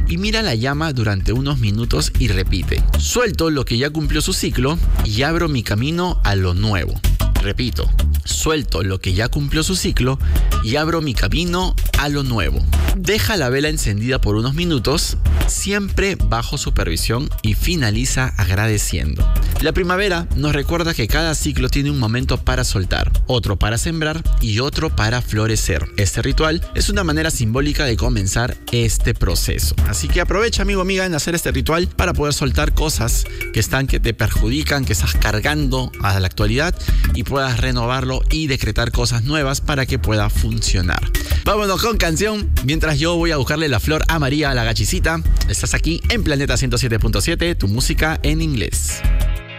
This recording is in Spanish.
y mira la llama durante unos minutos y repite: suelto lo que ya cumplió su ciclo y abro mi camino a lo nuevo. Repito, suelto lo que ya cumplió su ciclo y abro mi camino a lo nuevo. Deja la vela encendida por unos minutos, siempre bajo supervisión, y finaliza agradeciendo. La primavera nos recuerda que cada ciclo tiene un momento para soltar, otro para sembrar y otro para florecer. Este ritual es una manera simbólica de comenzar este proceso. Así que aprovecha, amigo, amiga, en hacer este ritual para poder soltar cosas que te perjudican, que estás cargando a la actualidad, y puedas renovarlo y decretar cosas nuevas para que pueda funcionar. Vámonos con canción, mientras yo voy a buscarle la flor a María, la gachicita. Estás aquí en Planeta 107.7, tu música en inglés.